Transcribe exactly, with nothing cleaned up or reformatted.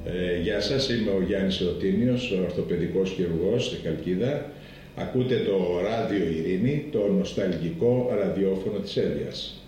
Ε, γεια σας, είμαι ο Γιάννης Ρωτίνιος, ορθοπαιδικός χειρουργός στη Χαλκίδα. Ακούτε το Ράδιο Ειρήνη, το νοσταλγικό ραδιόφωνο της Εύβοιας.